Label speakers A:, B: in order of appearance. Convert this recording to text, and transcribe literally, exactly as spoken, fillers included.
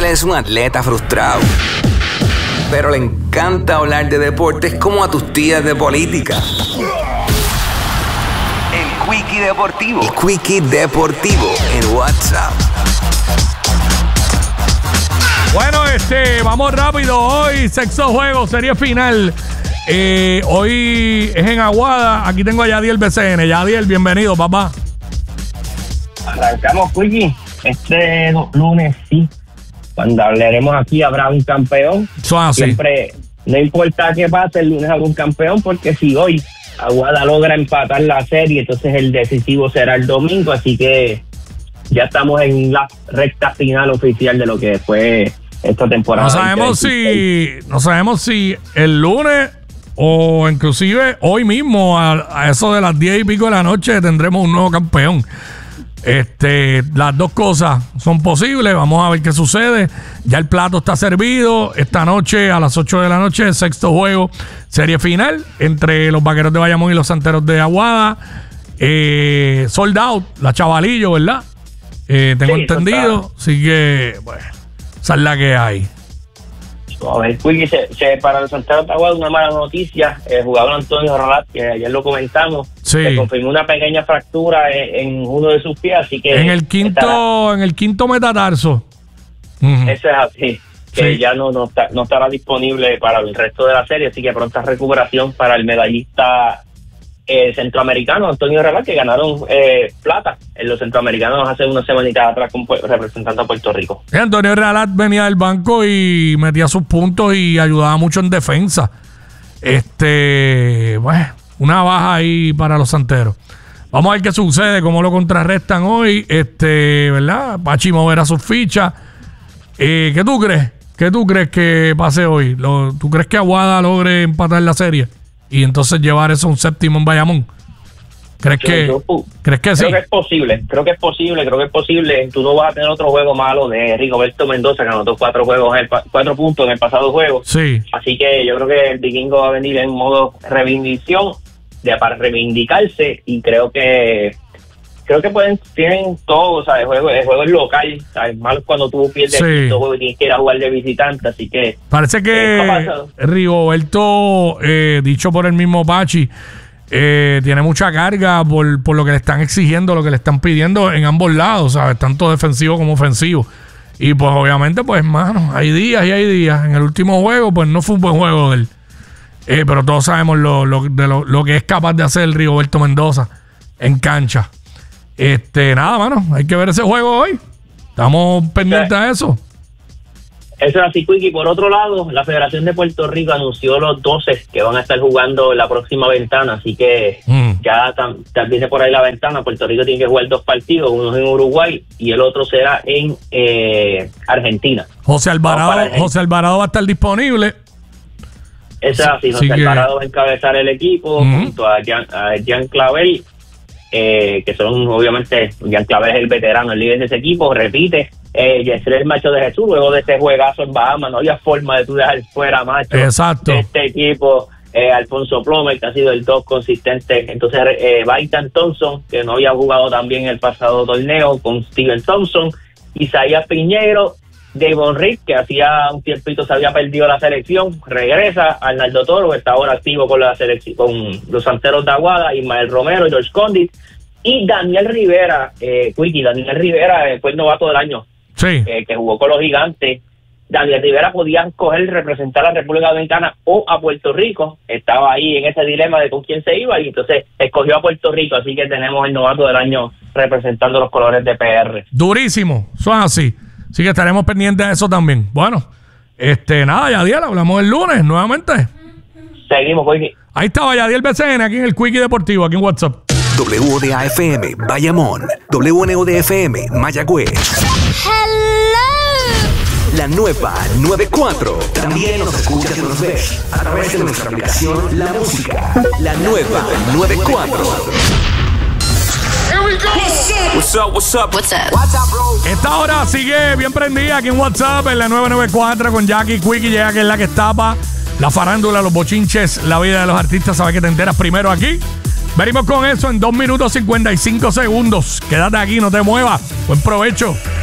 A: es un atleta frustrado, pero le encanta hablar de deportes como a tus tías de política. El Quickie Deportivo. El Quickie Deportivo en WhatsApp.
B: Bueno, este, vamos rápido. Hoy, sexto juego, serie final. Eh, hoy es en Aguada. Aquí tengo a Yadiel B C N. Yadiel, bienvenido, papá.
C: Arrancamos, Quickie. Este lunes, sí. Cuando hablaremos aquí, habrá un campeón.
B: So,
C: Siempre, no importa qué pase, el lunes habrá un campeón, porque si hoy Aguada logra empatar la serie, entonces el decisivo será el domingo. Así que ya estamos en la recta final oficial de lo que fue esta temporada.
B: No sabemos si, no sabemos si el lunes o inclusive hoy mismo a, a eso de las diez y pico de la noche tendremos un nuevo campeón. Este, las dos cosas son posibles. Vamos a ver qué sucede. Ya el plato está servido. Esta noche a las ocho de la noche, sexto juego, serie final entre los Vaqueros de Bayamón y los Santeros de Aguada. Eh, sold out, la Chavalillo, ¿verdad? Eh, tengo sí, entendido. Así que, bueno, esa es la que hay.
C: A ver, Quickie, se, se, para los Santeros de Aguada, una mala noticia. El jugador Antonio Ralat, que ayer lo comentamos,
B: sí,
C: se confirmó una pequeña fractura en, en uno de sus pies, así que
B: en el quinto, estará, en el quinto metatarso. Uh-huh.
C: Eso es así, que
B: sí,
C: ya no, no, está, no estará disponible para el resto de la serie, así que pronta recuperación para el medallista eh, centroamericano Antonio Ralat, que ganaron eh, plata en los centroamericanos hace unas semanitas atrás con, representando a Puerto Rico.
B: Sí, Antonio Ralat venía del banco y metía sus puntos y ayudaba mucho en defensa. Este, bueno, una baja ahí para los Santeros. Vamos a ver qué sucede, cómo lo contrarrestan hoy. Este, ¿verdad? Pachi moverá sus fichas. Eh, ¿Qué tú crees? ¿Qué tú crees que pase hoy? ¿Lo, ¿Tú crees que Aguada logre empatar la serie y entonces llevar eso a un séptimo en Bayamón? ¿Crees
C: yo,
B: que,
C: yo,
B: ¿crees que
C: creo
B: sí?
C: Creo que es posible, creo que es posible, creo que es posible. Tú no vas a tener otro juego malo de Rigoberto Mendoza, que anotó cuatro juegos, en el, cuatro puntos en el pasado juego.
B: Sí.
C: Así que yo creo que el vikingo va a venir en modo reivindicación, de, para reivindicarse, y creo que creo que pueden, tienen todo, o sea, el juego, el juego es local, ¿sabes? Malo cuando tú pierdes
B: sí,
C: el juego y tienes que ir a jugar de visitante, así que
B: parece que
C: eh,
B: Rigoberto, eh, dicho por el mismo Pachi, eh, tiene mucha carga por, por lo que le están exigiendo, lo que le están pidiendo en ambos lados, ¿sabes? Tanto defensivo como ofensivo. Y pues obviamente, pues, mano, hay días y hay días. En el último juego, pues no fue un buen juego de él. Eh, pero todos sabemos lo, lo, de lo, lo que es capaz de hacer Rigoberto Mendoza en cancha. Este, nada, mano, hay que ver ese juego hoy. Estamos pendientes a eso.
C: Eso es así, Quickie. Por otro lado, la Federación de Puerto Rico anunció los doce que van a estar jugando en la próxima ventana, así que mm. ya tam, también por ahí la ventana. Puerto Rico tiene que jugar dos partidos, uno en Uruguay y el otro será en eh, Argentina.
B: José Alvarado, José Alvarado va a estar disponible.
C: Eso es así, José Alvarado va a encabezar el equipo mm. junto a Jean, a Jean Clavel, eh, que son obviamente, Jean Clavel es el veterano, el líder de ese equipo, repite. Eh, Yesrel Macho de Jesús, luego de este juegazo en Bahamas, no había forma de tú dejar fuera Macho.
B: Exacto.
C: De este equipo, eh, Alfonso Plomer, que ha sido el dos consistente. Entonces, eh, Baitan Thompson, que no había jugado tan bien en el pasado torneo, con Steven Thompson, Isaías Piñero, Davon Rick, que hacía un tiempito se había perdido la selección, regresa. Arnaldo Toro, que está ahora activo con la selección, con los Santeros de Aguada, Ismael Romero, George Condit, y Daniel Rivera, eh, Quickie, Daniel Rivera eh, fue el novato del año.
B: Sí.
C: Eh, que jugó con los Gigantes. Daniel Rivera podía escoger representar a la República Dominicana o a Puerto Rico. Estaba ahí en ese dilema de con quién se iba y entonces escogió a Puerto Rico. Así que tenemos el novato del año representando los colores de P R.
B: Durísimo, son así. Así que estaremos pendientes de eso también. Bueno, este nada, Yadiel, hablamos el lunes nuevamente.
C: Seguimos, Quickie.
B: Ahí estaba Yadiel B C N aquí en el Quickie Deportivo, aquí en WhatsApp.
A: W O D A F M, Bayamón. W N O D F M, Mayagüez.
D: Hello.
A: La nueva noventa y cuatro. También nos escuchas y nos ves a través de nuestra aplicación La Música. La nueva noventa y cuatro.
D: Here we go.
A: What's up, what's up?
D: What's up? What's up, bro?
B: Esta hora sigue bien prendida aquí en WhatsApp, en la nueve noventa y cuatro con Jackie Quickie, llega que es la que tapa la farándula, los bochinches, la vida de los artistas. Sabes que te enteras primero aquí. Venimos con eso en dos minutos cincuenta y cinco segundos. Quédate aquí, no te muevas. Buen provecho.